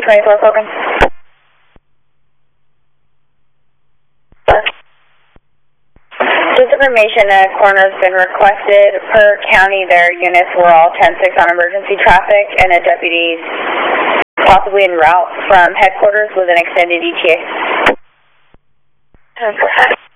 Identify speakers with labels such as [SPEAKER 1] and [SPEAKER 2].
[SPEAKER 1] 24 Falcon. Just information, a coroner's been requested. Per county, their units were all 10-6 on emergency traffic, and a deputy's possibly en route from headquarters with an extended ETA. 10-4.